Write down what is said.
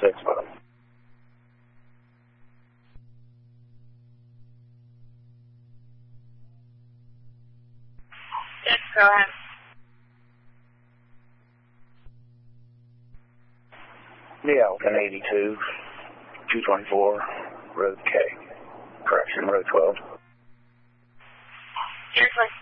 6. Yes, go ahead. Yeah, 1082, 224, Road K. Correction, Road 12. Seriously.